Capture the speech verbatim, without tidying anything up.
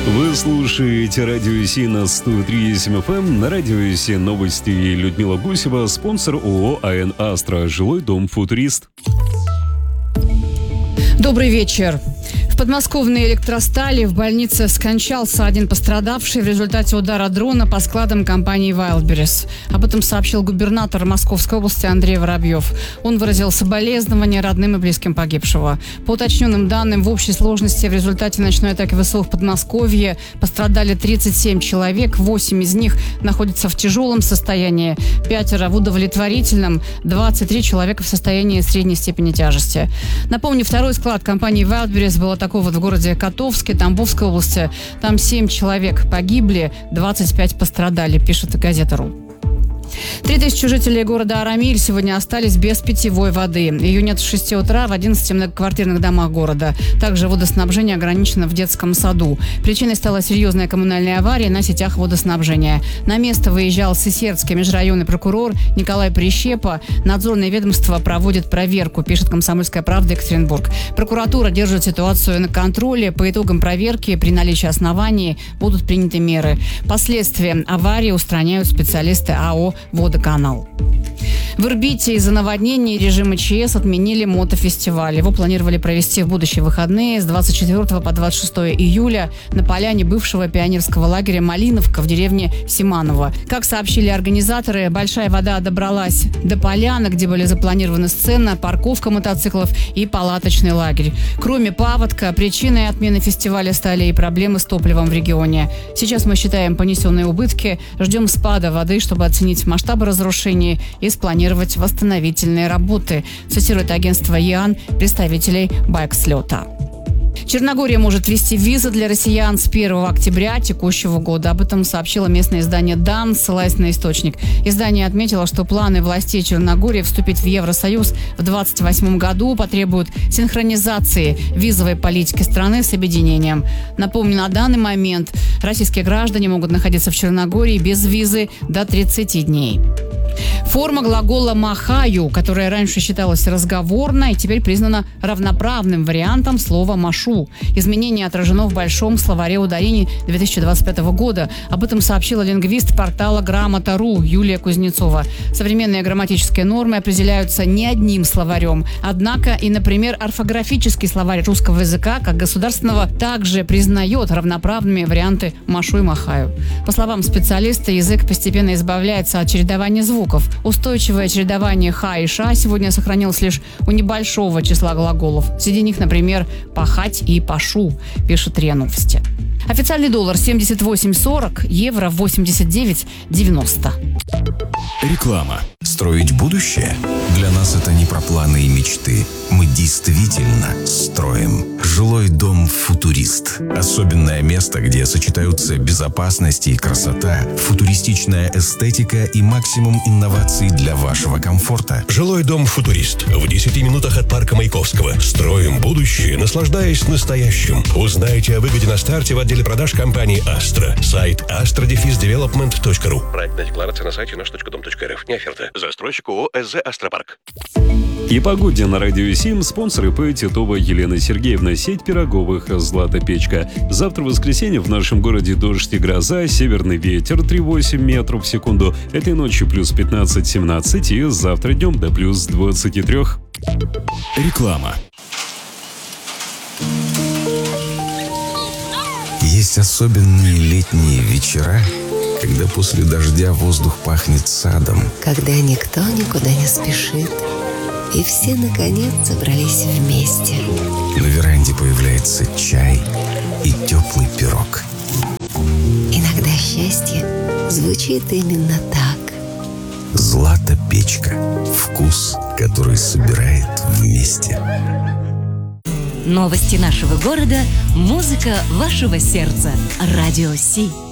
Вы слушаете Радио Си на сто три и семь эф эм. На Радио Си новости. Людмила Гусева, спонсор ООО АН «Астра», жилой дом «Футурист». Добрый вечер. В подмосковной электростали в больнице скончался один пострадавший в результате удара дрона по складам компании «Вайлдберрис». Об этом сообщил губернатор Московской области Андрей Воробьев. Он выразил соболезнования родным и близким погибшего. По уточненным данным, в общей сложности в результате ночной атаки ВСУ в Подмосковье пострадали тридцать семь человек, восемь из них находятся в тяжелом состоянии, пятеро в удовлетворительном, двадцать три человека в состоянии средней степени тяжести. Напомню, второй склад компании «Вайлдберрис» был атакован вот в городе Котовске, Тамбовской области. Там семь человек погибли, двадцать пять пострадали, пишет газета.ру. Три тысячи жителей города Арамиль сегодня остались без питьевой воды. Ее нет с шести утра в одиннадцати многоквартирных домах города. Также водоснабжение ограничено в детском саду. Причиной стала серьезная коммунальная авария на сетях водоснабжения. На место выезжал Сысердский межрайонный прокурор Николай Прищепа. Надзорное ведомство проводит проверку, пишет «Комсомольская правда» Екатеринбург. Прокуратура держит ситуацию на контроле. По итогам проверки при наличии оснований будут приняты меры. Последствия аварии устраняют специалисты АО «Водоканал». В Ирбите из-за наводнений режима ЧС отменили мотофестиваль. Его планировали провести в будущие выходные с двадцать четвёртого по двадцать шестое июля на поляне бывшего пионерского лагеря «Малиновка» в деревне Симаново. Как сообщили организаторы, большая вода добралась до поляны, где были запланированы сцена, парковка мотоциклов и палаточный лагерь. Кроме паводка, причиной отмены фестиваля стали и проблемы с топливом в регионе. Сейчас мы считаем понесенные убытки, ждем спада воды, чтобы оценить масштабы разрушений и спланировать восстановительные работы, цитирует агентство ЕАН представителей байк-слета. Черногория может ввести визы для россиян с первого октября текущего года. Об этом сообщило местное издание «Дан», ссылаясь на источник. Издание отметило, что планы властей Черногории вступить в Евросоюз в двадцать восьмом году потребуют синхронизации визовой политики страны с объединением. Напомню, на данный момент российские граждане могут находиться в Черногории без визы до тридцати дней. Форма глагола «махаю», которая раньше считалась разговорной, теперь признана равноправным вариантом слова «машу». Изменение отражено в Большом словаре ударений две тысячи двадцать пятого года. Об этом сообщила лингвист портала грамота точка ру Юлия Кузнецова. Современные грамматические нормы определяются не одним словарем. Однако и, например, орфографический словарь русского языка как государственного также признает равноправными варианты «машу» и «махаю». По словам специалиста, язык постепенно избавляется от чередования звуков. Устойчивое чередование «ха» и «ша» сегодня сохранилось лишь у небольшого числа глаголов. Среди них, например, «пахать» и «пашу», пишет РИА Новости. Официальный доллар семьдесят восемь сорок, евро восемьдесят девять девяносто. Реклама. Строить будущее? Для нас это не про планы и мечты. Мы действительно строим. Жилой дом «Футурист». Особенное место, где сочетаются безопасность и красота, футуристичная эстетика и максимум инноваций для вашего комфорта. Жилой дом «Футурист» в десяти минутах от парка Маяковского. Строим будущее, наслаждаясь настоящим. Узнайте о выгоде на старте в отделе продаж компании «Астра». Сайт астра дефис девелопмент точка ру. Проектная декларация на сайте наш точка дом точка эр эф. Не оферта. Застройщик ООО СЗ «Астропарк». И погоде на Радио Си спонсор ИП Титова Елена Сергеевна, сеть пироговых «Злата Печка». Завтра в воскресенье в нашем городе дождь и гроза, северный ветер три целых восемь десятых метров в секунду. Этой ночью плюс пятнадцать-семнадцать и завтра днем до плюс двадцати трёх. Реклама. Есть особенные летние вечера, когда после дождя воздух пахнет садом. Когда никто никуда не спешит, и все, наконец, собрались вместе. На веранде появляется чай и теплый пирог. Иногда счастье звучит именно так. «Злата Печка». Вкус, который собирает вместе. Новости нашего города, музыка вашего сердца. Радио Си.